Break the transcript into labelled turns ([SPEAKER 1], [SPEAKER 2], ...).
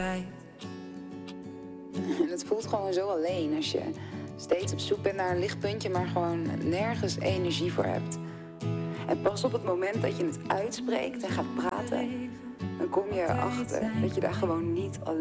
[SPEAKER 1] En het voelt gewoon zo alleen als je steeds op zoek bent naar een lichtpuntje, maar gewoon nergens energie voor hebt. En pas op het moment dat je het uitspreekt en gaat praten, dan kom je erachter dat je daar gewoon niet alleen